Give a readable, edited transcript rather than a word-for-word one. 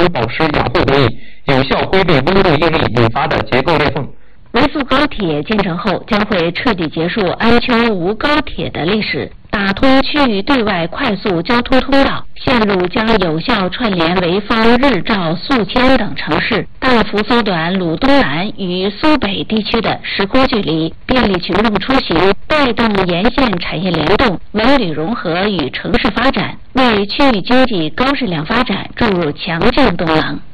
能保持养护作用，有效规避温度应力引发的结构裂缝。 维苏高铁建成后，将会彻底结束安丘无高铁的历史，打通区域对外快速交通通道，线路将有效串联潍坊、日照、宿迁等城市，大幅缩短鲁东南与苏北地区的时空距离，便利群众出行，带动沿线产业联动、文旅融合与城市发展，为区域经济高质量发展注入强劲动能。